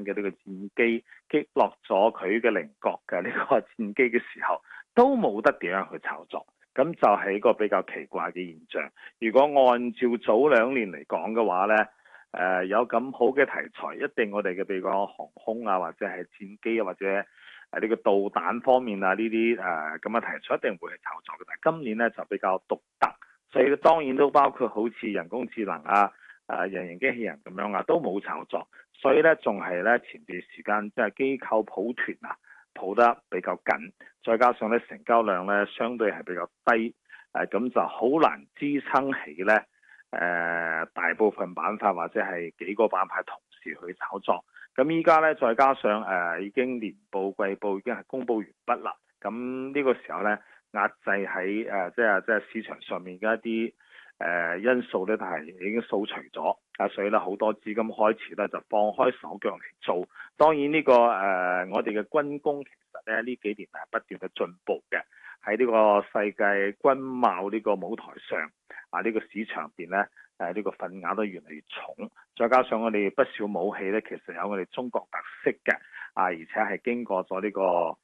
嘅呢個戰機擊落咗佢嘅稜角嘅呢個戰機嘅時候，都冇得點樣去炒作，咁就係一個比較奇怪嘅現象。如果按照早2年嚟講嘅話呢，有咁好嘅題材，一定我哋嘅譬如講航空啊，或者係戰機啊，或者呢個導彈方面啊，呢啲咁嘅題材一定會係炒作嘅。但係今年呢就比較獨特，所以當然都包括好似人工智能啊、人形機器人咁樣啊，都冇炒作。所以呢仲係呢前段時間即係機構抱團啊，抱得比較緊，再加上呢成交量呢相對係比較低，咁就好難支撐起呢大部分板塊或者係幾個板塊同時去炒作。咁依家咧，再加上已經年報季報已經係公佈完畢啦。咁呢個時候咧，壓制喺即係市場上面嘅一啲因素咧，都係已經掃除咗。所以咧好多資金開始咧就放開手腳嚟做。當然呢個我哋嘅軍工其實咧呢幾年係不斷嘅進步嘅。喺呢個世界軍貿呢個舞台上，呢個市場入邊咧，呢個份額都越嚟越重。再加上我哋不少武器咧，其實有我哋中國特色嘅，而且係經過咗呢個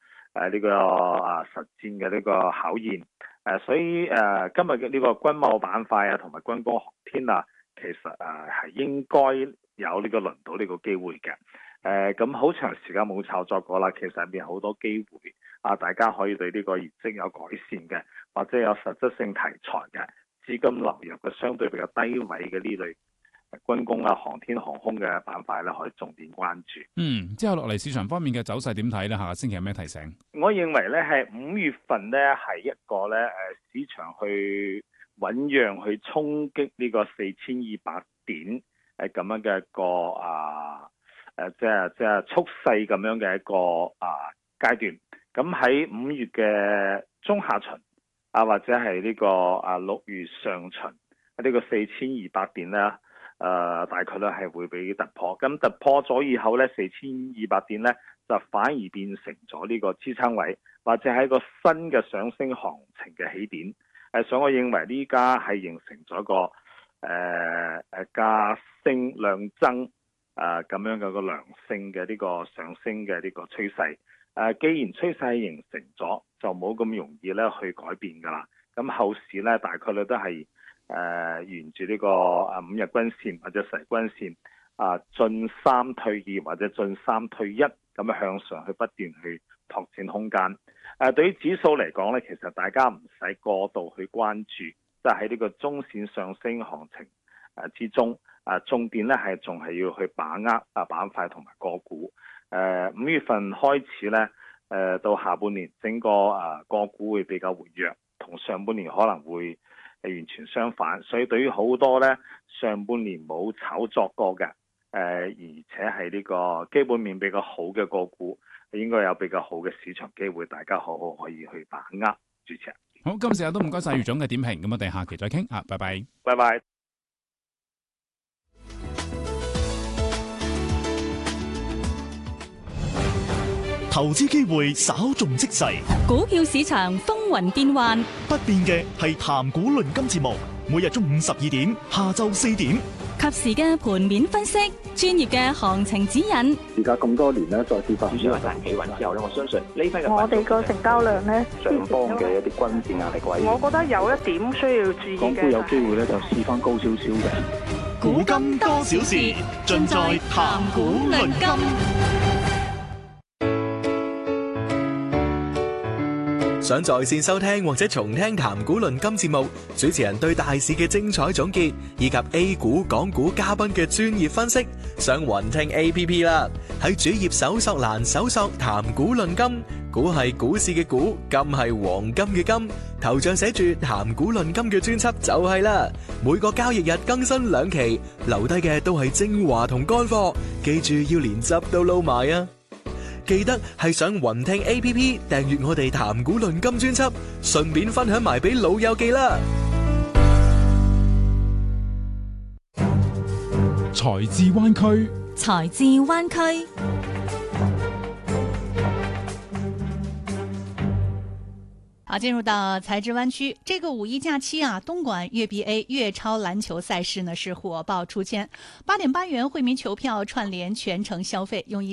實戰嘅呢個考驗。所以今日嘅呢個軍貿板塊啊，同埋軍工航天啊，其實係應該有呢個輪到呢個機會嘅。咁好長時間冇炒作過啦，其實入邊好多機會大家可以對呢個業績有改善嘅，或者有實質性題材嘅資金流入嘅相對比較低位嘅呢類軍工啊、航天航空嘅板塊咧，可以重點關注。 之後落嚟市場方面嘅走勢點睇咧？下個星期有咩提醒？ 我認為咧係5月份咧係一個咧市場去醞釀去衝擊呢個4200點咁樣嘅一個即係蓄勢咁樣嘅一個階段。咁喺5月嘅中下旬或者係呢個6月上旬呢個4200點咧大概咧係會俾突破。咁突破咗以後咧4200點咧就反而變成咗呢個支撐位，或者係一個新嘅上升行情嘅起點。所以我認為呢家係形成咗一個價升量增咁樣嘅個良性嘅呢個上升嘅呢個趨勢。既然趨勢形成咗，就冇咁容易咧去改變㗎啦。咁後市咧大概率都係沿住呢個5日均線或者10日均線進3退2或者進3退1咁樣向上去不斷去拓展空間。對於指數嚟講咧，其實大家唔使過度去關注，即係喺呢個中線上升行情之中，重點咧係仲係要去把握板塊同埋個股。5月份開始咧，到下半年整個個股會比較活躍，同上半年可能會完全相反。所以對於好多咧上半年冇炒作過嘅，而且係呢個基本面比較好嘅個股，應該有比較好嘅市場機會，大家好好可以去把握。主持人， 好，今時都唔該晒余總嘅點評，咁我哋下期再傾拜拜。 拜拜。 投資機會稍縱即逝， 股票市場風雲變幻， 不變嘅係談股論金節目，每日中午12點，下晝4點， 及時嘅盤面分析，專業嘅行情指引。 而家咁多年咧，再跌翻， 主選話企穩之後咧，我相信呢批嘅我哋個成交量咧， 上方嘅一啲均線壓力位， 我覺得有一點需要注意嘅。 港股有機會咧就試翻高少少嘅。 股金多少事，盡在談股論金。 想在線收聽或者重聽談股論金節目，主持人對大市嘅精彩總結，以及 A 股、港股嘉賓嘅專業分析，上雲聽 APP 啦。喺主頁搜索欄搜索談股論金，股係股市嘅股，金係黃金嘅金，頭像寫住談股論金嘅專輯就係啦。每個交易日更新2期，留低嘅都係精華同乾貨，記住要連汁都撈埋啊！記得係上雲聽 APP 訂閱我哋談股論金專輯，順便分享埋俾老友記啦。 財智灣區， 財智灣區。好，進入到財智灣區，這個5一假期啊，東莞粵 BA 粵超籃球賽事呢是火爆出圈，8.8元惠民球票串聯全程消費，用